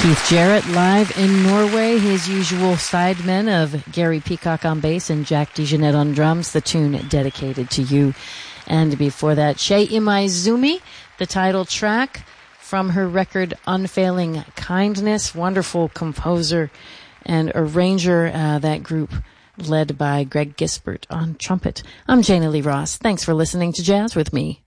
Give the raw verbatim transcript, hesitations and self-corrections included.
Keith Jarrett live in Norway, his usual sidemen of Gary Peacock on bass and Jack DeJohnette on drums, the tune dedicated to you. And before that, Shei Imaizumi, the title track from her record Unfailing Kindness, wonderful composer and arranger, uh, that group led by Greg Gisbert on trumpet. I'm Jana Lee Ross. Thanks for listening to Jazz with Me.